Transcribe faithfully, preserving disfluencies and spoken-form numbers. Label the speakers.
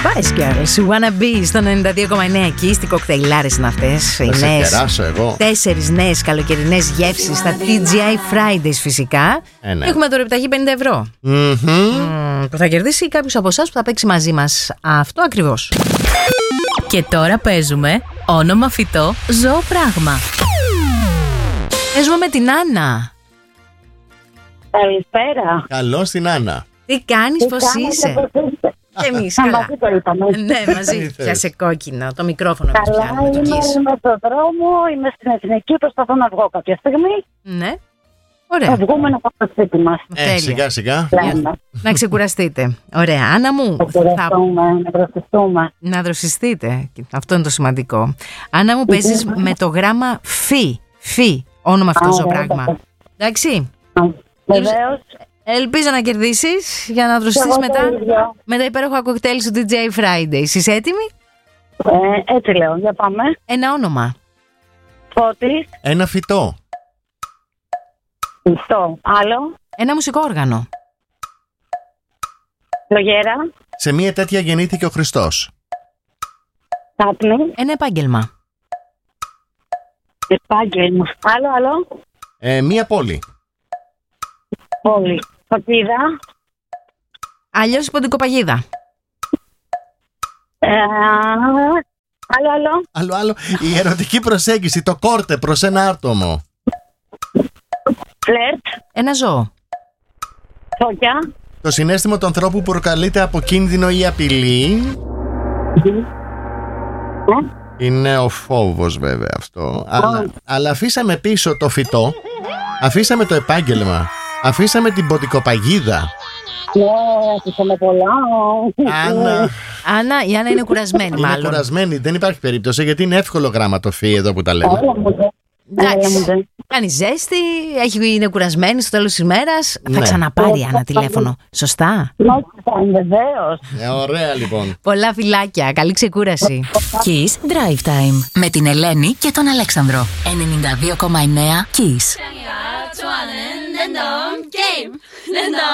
Speaker 1: Spice Girls, Wanna Be στον ενενήντα δύο κόμμα εννέα. Kiss, τι κοκτέιλάρες είναι αυτές.
Speaker 2: Θα σε κεράσω εγώ.
Speaker 1: Τέσσερις νέες καλοκαιρινές γεύσεις στα τι τζι άι Fridays φυσικά.
Speaker 2: Ε, ναι.
Speaker 1: Έχουμε τώρα επιταγή πενήντα ευρώ.
Speaker 2: Mm-hmm.
Speaker 1: Mm, που θα κερδίσει κάποιος από εσάς που θα παίξει μαζί μας. Αυτό ακριβώς.
Speaker 3: Και τώρα παίζουμε όνομα φυτό, ζώο πράγμα.
Speaker 1: Παίζουμε με την Άννα.
Speaker 4: Καλησπέρα.
Speaker 2: Καλώς την Άννα.
Speaker 1: Τι κάνεις, πώς είσαι? Και εμείς καλά.
Speaker 4: Μαζί το είπαμε.
Speaker 1: Ναι, μαζί. Πιάσε κόκκινο. Το μικρόφωνο μας
Speaker 4: Καλά,
Speaker 1: πιάνουμε το
Speaker 4: είμαι,
Speaker 1: Kiss.
Speaker 4: είμαι στον δρόμο, είμαι στην Εθνική, προσπαθώ να βγω κάποια στιγμή.
Speaker 1: Ναι.
Speaker 4: Θα
Speaker 1: Ωραία.
Speaker 4: βγούμε να πάμε στο σπίτι μας.
Speaker 2: Ε,
Speaker 1: Τέλεια.
Speaker 2: σιγά σιγά.
Speaker 4: Λέμε.
Speaker 1: Να ξεκουραστείτε. Ωραία. Άννα μου,
Speaker 4: Θα
Speaker 1: θα...
Speaker 4: κουραστούμε, να δροσιστούμε.
Speaker 1: να δροσιστείτε. Αυτό είναι το σημαντικό. Άννα μου, παίζεις με το γράμμα φι. Φι. Όνομα αυτό
Speaker 4: Ωραία,
Speaker 1: ζω πράγμα.
Speaker 4: εντάξει.
Speaker 1: Εντάξει.
Speaker 4: Βεβαίως.
Speaker 1: Ελπίζω να κερδίσεις για να δροσιστείς
Speaker 4: Εγώ το
Speaker 1: μετά
Speaker 4: ίδιο.
Speaker 1: με τα υπέροχα κοκτέιλ του τι τζι άι Fridays. Είσαι έτοιμη?
Speaker 4: Ε, έτσι λέω, για πάμε.
Speaker 1: Ένα όνομα.
Speaker 4: Φώτης,
Speaker 2: Ένα φυτό.
Speaker 4: πιστό. Άλλο,
Speaker 1: Ένα μουσικό όργανο.
Speaker 4: λογέρα,
Speaker 2: Σε μία τέτοια γεννήθηκε ο Χριστός.
Speaker 4: κάπνη,
Speaker 1: Ένα επάγγελμα.
Speaker 4: επάγγελμα. Άλλο, άλλο,
Speaker 2: Ε, μία πόλη.
Speaker 4: πόλη. Φωτίδα,
Speaker 1: Αλλιώς ποντικοπαγίδα.
Speaker 4: ε, άλλο, άλλο,
Speaker 2: Άλλο, άλλο. Η ερωτική προσέγγιση, το κόρτε προς ένα άτομο.
Speaker 4: φλερτ,
Speaker 1: Ένα ζώο.
Speaker 4: φώκια,
Speaker 2: Το συναίσθημα του ανθρώπου που προκαλείται από κίνδυνο ή απειλή. Είναι ο φόβος βέβαια αυτό. Αλλά, αλλά αφήσαμε πίσω το φυτό. Αφήσαμε το επάγγελμα. Αφήσαμε την ποντικοπαγίδα.
Speaker 4: ναι, αφήσαμε πολλά.
Speaker 2: Άννα,
Speaker 1: Άννα, η Άννα είναι κουρασμένη
Speaker 2: είναι
Speaker 1: μάλλον.
Speaker 2: κουρασμένη. Δεν υπάρχει περίπτωση γιατί είναι εύκολο γράμμα το φύ εδώ που τα λέμε.
Speaker 4: Όλα μου δε. Όλα μου
Speaker 1: Εντάξει.
Speaker 4: δε.
Speaker 1: Κάνει ζέστη, έχει, είναι κουρασμένη στο τέλος της ημέρας. Θα
Speaker 2: Ναι.
Speaker 1: ξαναπάρει η Άννα τηλέφωνο. Σωστά.
Speaker 4: Βεβαίως.
Speaker 2: Ε, ωραία λοιπόν.
Speaker 1: Πολλά φιλάκια. Καλή ξεκούραση.
Speaker 3: Kiss Drive Time με την Ελένη και τον Αλέξανδρο. ενενήντα δύο κόμμα εννέα Kiss.